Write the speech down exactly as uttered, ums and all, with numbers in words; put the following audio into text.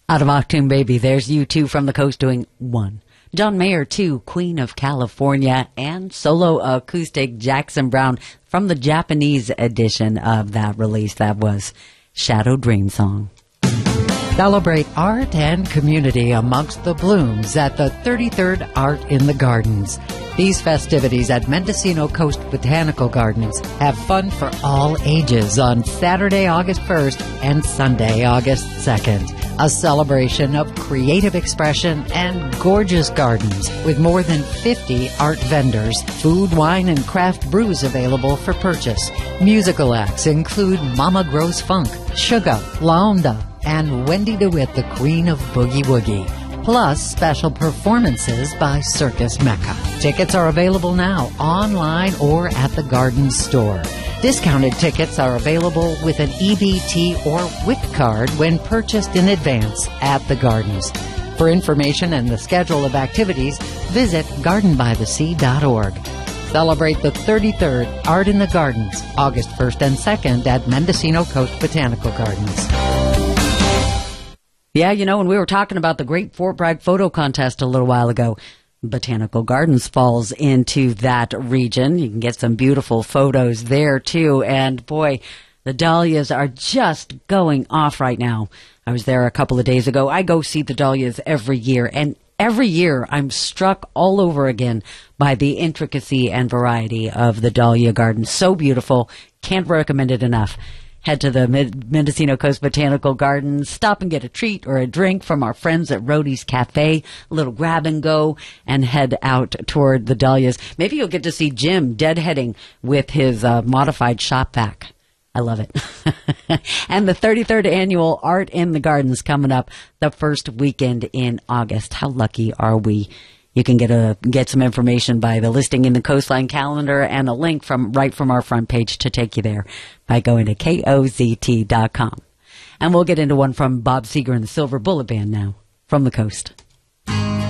Out of Octoon Baby, there's U two from the Coast doing one. John Mayer, two, Queen of California, and solo acoustic Jackson Browne from the Japanese edition of that release. That was Shadow Dream Song. Celebrate art and community amongst the blooms at the thirty-third Art in the Gardens. These festivities at Mendocino Coast Botanical Gardens have fun for all ages on Saturday, August first and Sunday, August second. A celebration of creative expression and gorgeous gardens with more than fifty art vendors, food, wine, and craft brews available for purchase. Musical acts include Mama Grows Funk, Sugar, La Onda, and Wendy DeWitt, the Queen of Boogie Woogie. Plus special performances by Circus Mecca. Tickets are available now, online or at the Garden store. Discounted tickets are available with an E B T or W I C card when purchased in advance at the Gardens. For information and the schedule of activities, visit garden by the sea dot org. Celebrate the thirty-third Art in the Gardens, August first and second at Mendocino Coast Botanical Gardens. Yeah, you know, when we were talking about the Great Fort Bragg Photo Contest a little while ago, Botanical Gardens falls into that region. You can get some beautiful photos there, too. And, boy, the dahlias are just going off right now. I was there a couple of days ago. I go see the dahlias every year, and every year I'm struck all over again by the intricacy and variety of the dahlia garden. So beautiful. Can't recommend it enough. Head to the Mendocino Coast Botanical Gardens, stop and get a treat or a drink from our friends at Rhodey's Cafe, a little grab and go, and head out toward the dahlias. Maybe you'll get to see Jim deadheading with his uh, modified shop vac. I love it. And the thirty-third Annual Art in the Gardens coming up the first weekend in August. How lucky are we? You can get a get some information by the listing in the Coastline calendar and a link from right from our front page to take you there by going to K O Z T dot com. And we'll get into one from Bob Seger and the Silver Bullet Band now from the Coast.